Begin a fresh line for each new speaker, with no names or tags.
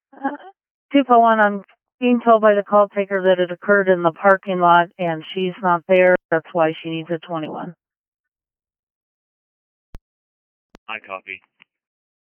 Uh, 241, I'm being told by the call taker that it occurred in the parking lot and she's not there. That's why she needs a 21.
I copy.